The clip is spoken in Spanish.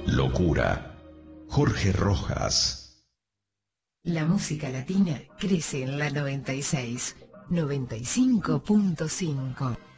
Locura. Jorge Rojas. La música latina crece en la 96, 95.5.